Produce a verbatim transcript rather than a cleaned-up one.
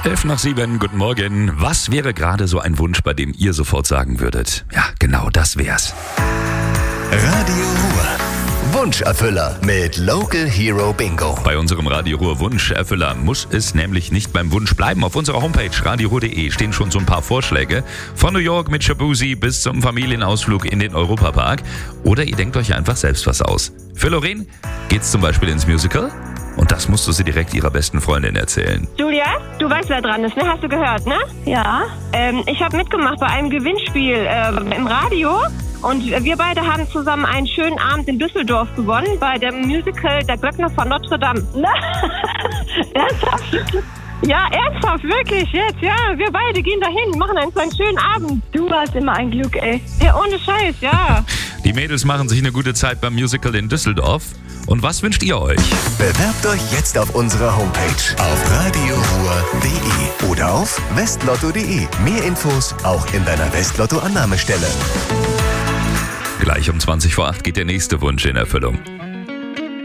Elf nach sieben, guten Morgen. Was wäre gerade so ein Wunsch, bei dem ihr sofort sagen würdet? Ja, genau, das wär's. Radio Ruhr. Wunscherfüller mit Local Hero Bingo. Bei unserem Radio Ruhr Wunscherfüller muss es nämlich nicht beim Wunsch bleiben. Auf unserer Homepage radio ruhr punkt de stehen schon so ein paar Vorschläge. Von New York mit Shabuzi bis zum Familienausflug in den Europapark. Oder ihr denkt euch einfach selbst was aus. Für Lorraine geht's zum Beispiel ins Musical. Und das musst du sie direkt ihrer besten Freundin erzählen. Julia, du weißt, wer dran ist, ne? Hast du gehört, ne? Ja. Ähm, ich habe mitgemacht bei einem Gewinnspiel ähm, im Radio. Und wir beide haben zusammen einen schönen Abend in Düsseldorf gewonnen bei dem Musical Der Glöckner von Notre Dame. Ernsthaft? Ja, ernsthaft, wirklich, jetzt, ja. Wir beide gehen dahin, machen einen so einen schönen Abend. Du warst immer ein Glück, ey. Ja, ohne Scheiß, ja. Die Mädels machen sich eine gute Zeit beim Musical in Düsseldorf. Und was wünscht ihr euch? Bewerbt euch jetzt auf unserer Homepage auf radio ruhr punkt de oder auf westlotto punkt de. Mehr Infos auch in deiner Westlotto-Annahmestelle. Gleich um zwanzig vor acht geht der nächste Wunsch in Erfüllung.